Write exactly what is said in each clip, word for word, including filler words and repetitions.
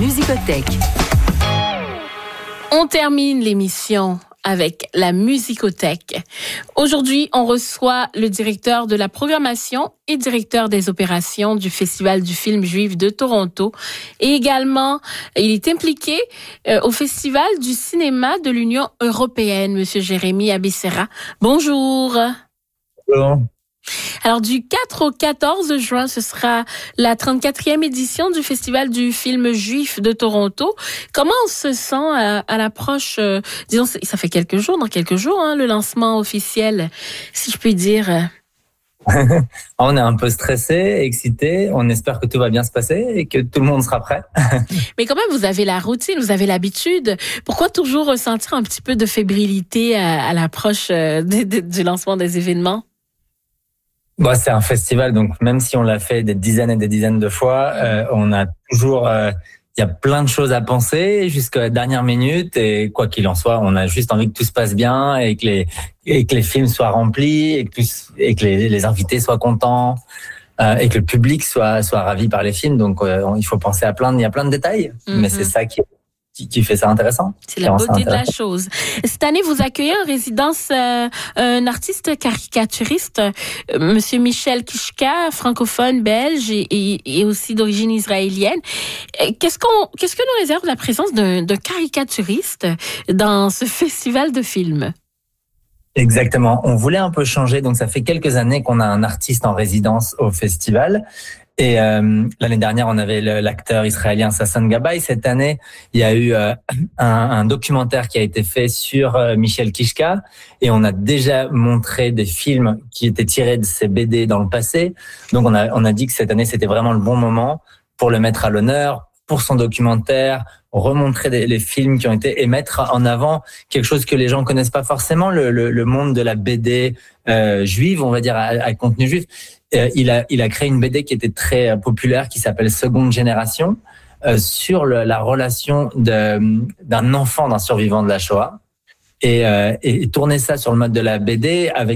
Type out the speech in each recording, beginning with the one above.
musicothèque. On termine l'émission avec la musicothèque. Aujourd'hui, on reçoit le directeur de la programmation et directeur des opérations du Festival du film juif de Toronto. Et également, il est impliqué euh, au Festival du cinéma de l'Union européenne, Monsieur Jérémy Abissera. Bonjour. Bonjour. Alors, du quatre au quatorze juin, ce sera la trente-quatrième édition du Festival du film juif de Toronto. Comment on se sent à, à l'approche, euh, disons, ça fait quelques jours, dans quelques jours, hein, le lancement officiel, si je puis dire. On est un peu stressé, excité. On espère que tout va bien se passer et que tout le monde sera prêt. Mais quand même, vous avez la routine, vous avez l'habitude. Pourquoi toujours ressentir un petit peu de fébrilité à, à l'approche euh, de, de, du lancement des événements? Bon, c'est un festival, donc même si on l'a fait des dizaines et des dizaines de fois, euh, on a toujours, il euh, y a plein de choses à penser jusqu'à la dernière minute. Et quoi qu'il en soit, on a juste envie que tout se passe bien et que les et que les films soient remplis et que, et que les, les invités soient contents euh, et que le public soit soit ravi par les films. Donc euh, il faut penser à plein, il y a plein de détails, mm-hmm. mais c'est ça qui est Qui, qui fait ça intéressant. C'est la beauté de la chose. Cette année, vous accueillez en résidence euh, un artiste caricaturiste, euh, Monsieur Michel Kishka, francophone belge et, et, et aussi d'origine israélienne. Qu'est-ce qu'on, qu'est-ce que nous réserve la présence d'un, d'un caricaturiste dans ce festival de films? Exactement. On voulait un peu changer, donc ça fait quelques années qu'on a un artiste en résidence au festival. Et euh, l'année dernière, on avait le, l'acteur israélien Sasson Gabay. Cette année, il y a eu euh, un, un documentaire qui a été fait sur euh, Michel Kishka, et on a déjà montré des films qui étaient tirés de ses B D dans le passé. Donc, on a on a dit que cette année, c'était vraiment le bon moment pour le mettre à l'honneur, pour son documentaire, remontrer des, les films qui ont été et mettre en avant quelque chose que les gens connaissent pas forcément, le, le, le monde de la B D euh, juive, on va dire à, à contenu juif. Euh, il a il a créé une B D qui était très populaire, qui s'appelle Seconde Génération, euh, sur le, la relation de d'un enfant d'un survivant de la Shoah, et, euh, et tourner ça sur le mode de la B D avec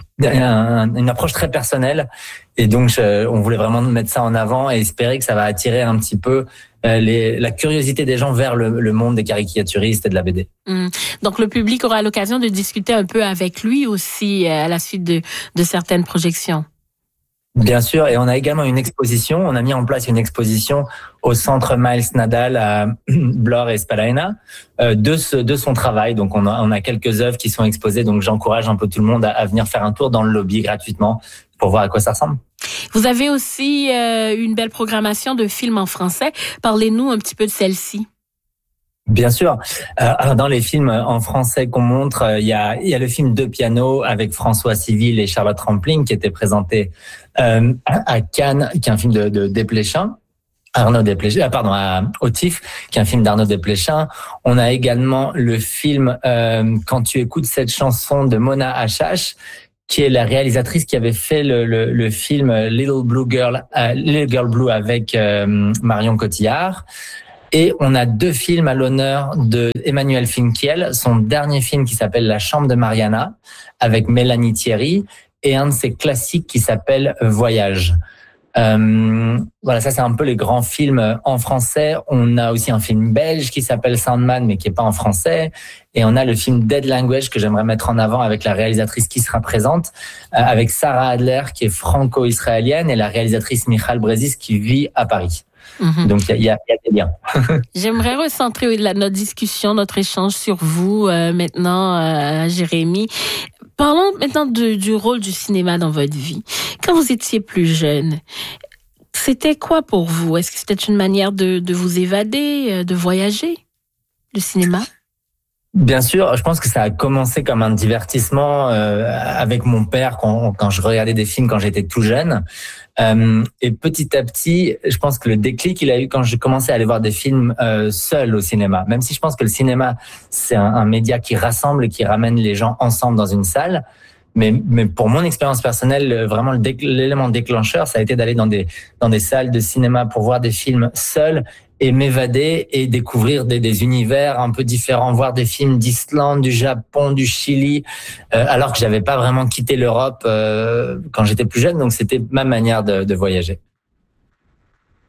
un, une approche très personnelle. Et donc je, on voulait vraiment mettre ça en avant et espérer que ça va attirer un petit peu euh, les, la curiosité des gens vers le, le monde des caricaturistes et de la B D. Mmh. Donc le public aura l'occasion de discuter un peu avec lui aussi à la suite de, de certaines projections. Bien sûr, et on a également une exposition. On a mis en place une exposition au centre Miles Nadal à Blore et Spalaina euh, de, ce, de son travail. Donc on a, on a quelques œuvres qui sont exposées. Donc j'encourage un peu tout le monde à, à venir faire un tour dans le lobby gratuitement pour voir à quoi ça ressemble. Vous avez aussi euh, une belle programmation de films en français. Parlez-nous un petit peu de celle-ci. Bien sûr. Euh, dans les films en français qu'on montre, il y a, il y a le film Deux pianos avec François Civil et Charlotte Rampling qui était présenté euh, à Cannes, qui est un film de, de Desplechin. Arnaud Desplechin, pardon, à, au T I F F, qui est un film d'Arnaud Desplechin. On a également le film euh, Quand tu écoutes cette chanson de Mona Achache, qui est la réalisatrice qui avait fait le, le, le film Little Blue Girl, euh, Little Girl Blue avec euh, Marion Cotillard. Et on a deux films à l'honneur de Emmanuel Finkiel, son dernier film qui s'appelle La Chambre de Mariana avec Mélanie Thierry, et un de ses classiques qui s'appelle Voyage. Euh, voilà, ça c'est un peu les grands films en français. On a aussi un film belge qui s'appelle Sandman, mais qui est pas en français. Et on a le film Dead Language que j'aimerais mettre en avant avec la réalisatrice qui sera présente, euh, avec Sarah Adler qui est franco-israélienne et la réalisatrice Michal Brezis qui vit à Paris. Mm-hmm. Donc, il y, y a des liens. J'aimerais recentrer la, notre discussion, notre échange sur vous euh, maintenant, euh, Jérémy. Parlons maintenant de, du rôle du cinéma dans votre vie. Quand vous étiez plus jeune, c'était quoi pour vous? Est-ce que c'était une manière de, de vous évader, de voyager, le cinéma? Bien sûr, je pense que ça a commencé comme un divertissement euh, avec mon père quand, quand je regardais des films quand j'étais tout jeune. Euh, et petit à petit, je pense que le déclic, il a eu quand j'ai commencé à aller voir des films euh, seul au cinéma. Même si je pense que le cinéma, c'est un, un média qui rassemble et qui ramène les gens ensemble dans une salle. Mais, mais pour mon expérience personnelle, vraiment le déc- l'élément déclencheur, ça a été d'aller dans des, dans des salles de cinéma pour voir des films seuls et m'évader et découvrir des, des univers un peu différents, voir des films d'Islande, du Japon, du Chili, euh, alors que j'avais pas vraiment quitté l'Europe euh, quand j'étais plus jeune. Donc c'était ma manière de, de voyager.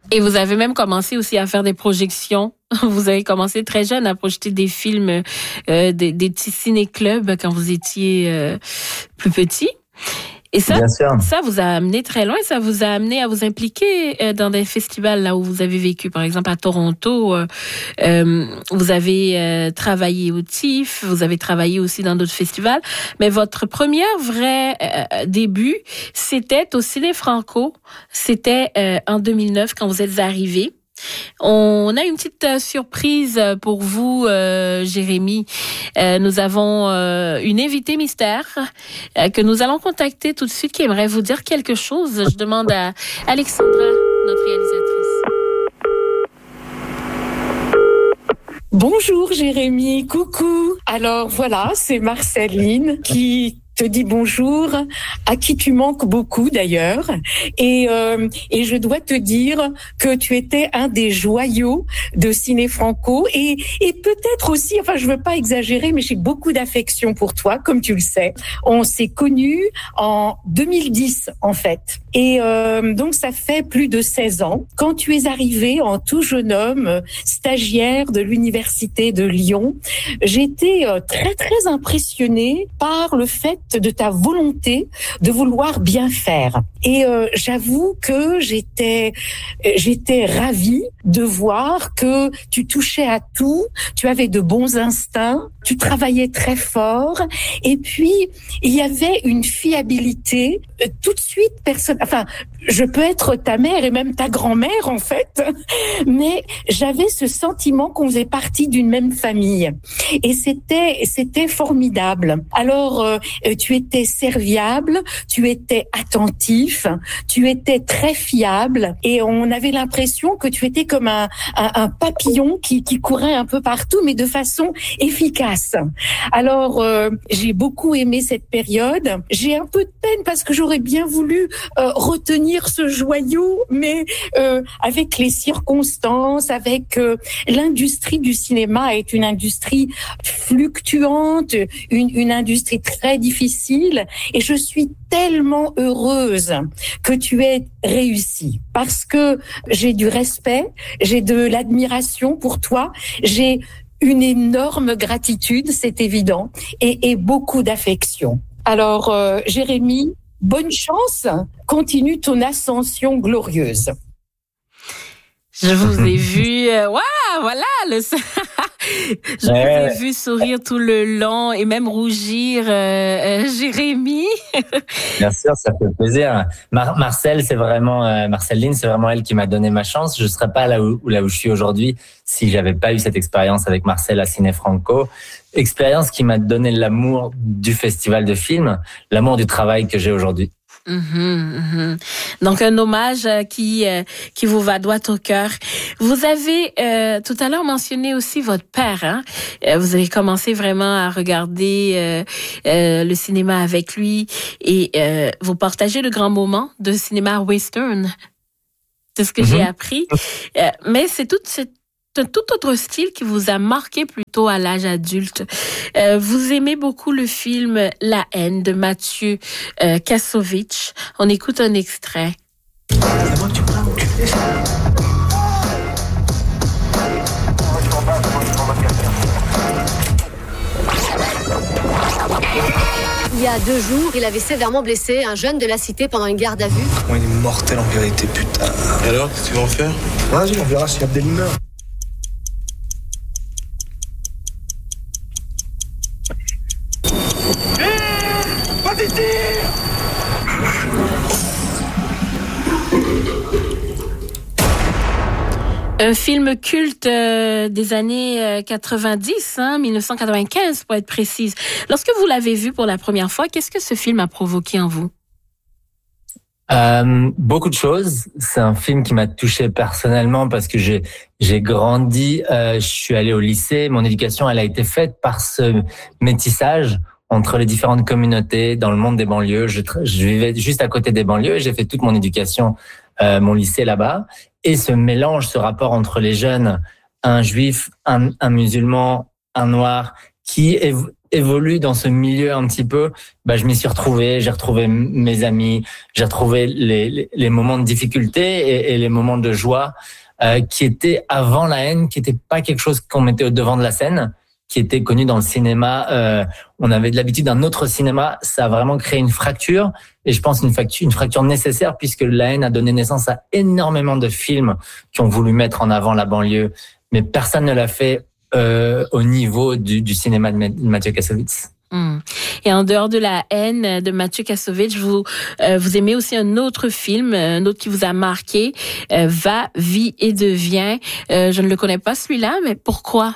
Et vous avez même commencé aussi à faire des projections. Vous avez commencé très jeune à projeter des films, euh, des, des petits ciné-clubs quand vous étiez euh, plus petit. Et ça, ça vous a amené très loin. Ça vous a amené à vous impliquer euh, dans des festivals là où vous avez vécu. Par exemple, à Toronto, euh, euh, vous avez euh, travaillé au T I F F, vous avez travaillé aussi dans d'autres festivals. Mais votre premier vrai euh, début, c'était au Ciné Franco. C'était euh, en deux mille neuf quand vous êtes arrivé. On a une petite euh, surprise pour vous, euh, Jérémy. Euh, nous avons euh, une invitée mystère euh, que nous allons contacter tout de suite qui aimerait vous dire quelque chose. Je demande à Alexandra, notre réalisatrice. Bonjour Jérémy, coucou. Alors voilà, c'est Marceline qui te dit bonjour, à qui tu manques beaucoup d'ailleurs, et euh, et je dois te dire que tu étais un des joyaux de Ciné Franco, et et peut-être aussi, enfin je veux pas exagérer, mais j'ai beaucoup d'affection pour toi, comme tu le sais. On s'est connus en deux mille dix en fait, et euh, donc ça fait plus de seize ans. Quand tu es arrivé en tout jeune homme, stagiaire de l'université de Lyon, j'étais très très impressionnée par le fait de ta volonté de vouloir bien faire. Et euh, j'avoue que j'étais j'étais ravie de voir que tu touchais à tout, tu avais de bons instincts, tu travaillais très fort, et puis il y avait une fiabilité. Tout de suite, personne, enfin, je peux être ta mère et même ta grand-mère en fait, mais j'avais ce sentiment qu'on faisait partie d'une même famille, et c'était c'était formidable. Alors euh, tu étais serviable, tu étais attentif, tu étais très fiable, et on avait l'impression que tu étais comme un, un, un papillon qui, qui courait un peu partout, mais de façon efficace. Alors, euh, j'ai beaucoup aimé cette période. J'ai un peu de peine parce que j'aurais bien voulu euh, retenir ce joyau, mais euh, avec les circonstances, avec euh, l'industrie du cinéma est une industrie fluctuante, une, une industrie très difficile, et je suis tellement heureuse que tu aies réussi, parce que j'ai du respect, j'ai de l'admiration pour toi, j'ai une énorme gratitude, c'est évident, et, et beaucoup d'affection. Alors, euh, Jérémy, bonne chance, continue ton ascension glorieuse. Je vous ai vu, euh, waouh, voilà, le, je vous ai vu sourire tout le long et même rougir, euh, euh, Jérémy. Bien sûr, ça fait plaisir. Mar- Marcel, c'est vraiment, euh, Marceline, c'est vraiment elle qui m'a donné ma chance. Je serais pas là où, là où je suis aujourd'hui si j'avais pas eu cette expérience avec Marcel à Ciné Franco. Expérience qui m'a donné l'amour du festival de films, l'amour du travail que j'ai aujourd'hui. Mmh, mmh. Donc un hommage qui euh, qui vous va droit au cœur. Vous avez euh, tout à l'heure mentionné aussi votre père. Hein? Euh, vous avez commencé vraiment à regarder euh, euh, le cinéma avec lui, et euh, vous partagez le grand moment de cinéma western. C'est ce que mmh. j'ai appris. Euh, mais c'est toute cette un tout autre style qui vous a marqué plutôt à l'âge adulte. Euh, vous aimez beaucoup le film La haine de Mathieu euh, Kassovitz. On écoute un extrait. Il y a deux jours, il avait sévèrement blessé un jeune de la cité pendant une garde à vue. Oh, il est mortel en vérité, putain. Et alors, qu'est-ce que tu vas en faire? Vas-y, on verra s'il y a des meurt. Un film culte euh, des années euh, quatre-vingt-dix, hein, dix-neuf cent quatre-vingt-quinze pour être précise. Lorsque vous l'avez vu pour la première fois, qu'est-ce que ce film a provoqué en vous? Euh, beaucoup de choses. C'est un film qui m'a touché personnellement parce que j'ai j'ai grandi, euh, je suis allé au lycée, mon éducation elle a été faite par ce métissage entre les différentes communautés dans le monde des banlieues. Je, je vivais juste à côté des banlieues et j'ai fait toute mon éducation, euh, mon lycée là-bas. Et ce mélange, ce rapport entre les jeunes, un juif, un, un musulman, un noir, qui évolue dans ce milieu un petit peu, bah, je m'y suis retrouvé, j'ai retrouvé mes amis, j'ai retrouvé les, les, les moments de difficulté et, et les moments de joie euh, qui étaient avant la haine, qui n'étaient pas quelque chose qu'on mettait au devant de la scène, qui était connu dans le cinéma. Euh, on avait de l'habitude d'un autre cinéma, ça a vraiment créé une fracture, et je pense une fracture, une fracture nécessaire, puisque la haine a donné naissance à énormément de films qui ont voulu mettre en avant la banlieue, mais personne ne l'a fait Euh, au niveau du, du cinéma de Mathieu Kassovitz. Mmh. Et en dehors de la haine de Mathieu Kassovitz, vous euh, vous aimez aussi un autre film, un autre qui vous a marqué, euh, Va, Vie et Devient. Euh, je ne le connais pas celui-là, mais pourquoi?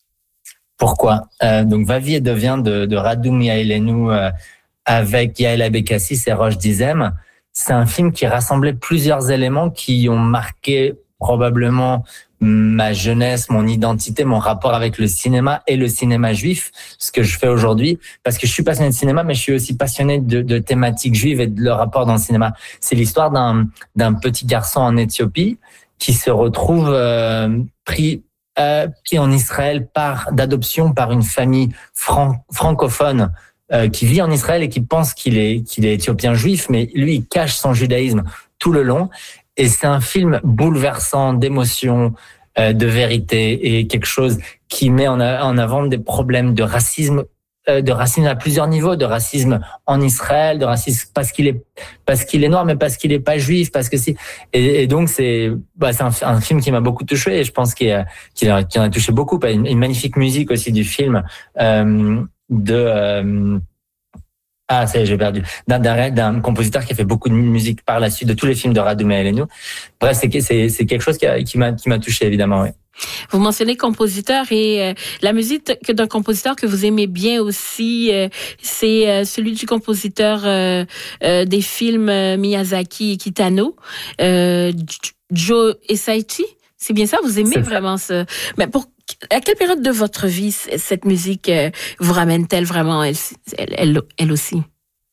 Pourquoi euh, Donc Va, Vie et Devient de, de Radu Mihailenu euh, avec Yael Abekassis et Roche Dizem. C'est un film qui rassemblait plusieurs éléments qui ont marqué probablement ma jeunesse, mon identité, mon rapport avec le cinéma et le cinéma juif, ce que je fais aujourd'hui, parce que je suis passionné de cinéma, mais je suis aussi passionné de, de thématiques juives et de leur rapport dans le cinéma. C'est l'histoire d'un, d'un petit garçon en Éthiopie qui se retrouve euh, pris, euh, pris en Israël par d'adoption par une famille fran- francophone euh, qui vit en Israël et qui pense qu'il est qu'il est éthiopien juif, mais lui il cache son judaïsme tout le long. Et c'est un film bouleversant d'émotion, euh, de vérité et quelque chose qui met en, a, en avant des problèmes de racisme, euh, de racisme à plusieurs niveaux, de racisme en Israël, de racisme parce qu'il est parce qu'il est noir, mais parce qu'il est pas juif, parce que c'est et, et donc c'est bah c'est un, un film qui m'a beaucoup touché et je pense qu'il a, qu'il a, qu'il en a touché beaucoup. Une, une magnifique musique aussi du film euh, de euh, Ah, ça y est, j'ai perdu. D'un, d'un, d'un compositeur qui a fait beaucoup de musique par la suite de tous les films de Radu Mihailenu. Bref, c'est, c'est, c'est quelque chose qui, a, qui m'a, qui m'a touché, évidemment, oui. Vous mentionnez compositeur et euh, la musique que d'un compositeur que vous aimez bien aussi, euh, c'est euh, celui du compositeur euh, euh, des films euh, Miyazaki et Kitano, euh, Joe Hisaichi. C'est bien ça? Vous aimez c'est vraiment ça. Ce... Mais pour à quelle période de votre vie cette musique euh, vous ramène-t-elle vraiment elle, elle, elle, elle aussi?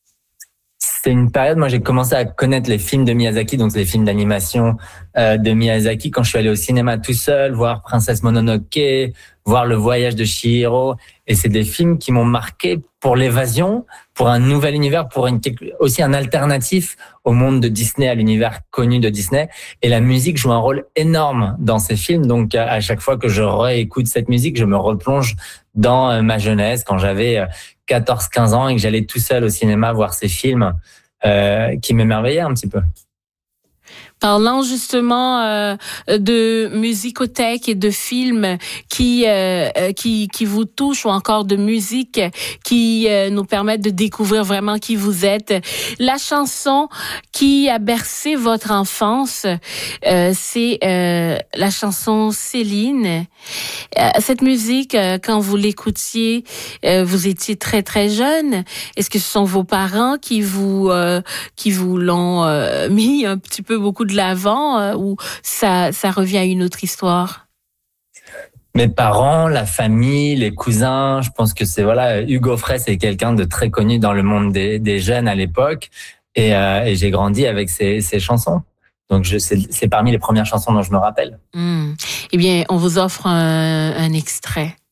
C'est une période, moi j'ai commencé à connaître les films de Miyazaki, donc les films d'animation euh, de Miyazaki quand je suis allé au cinéma tout seul, voir Princesse Mononoke, voir Le Voyage de Chihiro, et c'est des films qui m'ont marqué pour l'évasion, pour un nouvel univers, pour une, aussi un alternatif au monde de Disney, à l'univers connu de Disney, et la musique joue un rôle énorme dans ces films, donc à chaque fois que je réécoute cette musique, je me replonge dans ma jeunesse, quand j'avais quatorze quinze ans et que j'allais tout seul au cinéma voir ces films euh, qui m'émerveillaient un petit peu. Parlant justement euh, de musicothèque et de films qui euh, qui qui vous touchent ou encore de musique qui euh, nous permettent de découvrir vraiment qui vous êtes. La chanson qui a bercé votre enfance, euh, c'est euh, la chanson Céline. Euh, cette musique, euh, quand vous l'écoutiez, euh, vous étiez très très jeune. Est-ce que ce sont vos parents qui vous euh, qui vous l'ont euh, mis un petit peu beaucoup de l'avant euh, ou ça ça revient à une autre histoire? Mes parents, la famille, les cousins, je pense que c'est voilà, Hugo Frey, c'est quelqu'un de très connu dans le monde des, des jeunes à l'époque et, euh, et j'ai grandi avec ces, ces chansons. Donc je, c'est, c'est parmi les premières chansons dont je me rappelle. Mmh. Eh bien, on vous offre un, un extrait.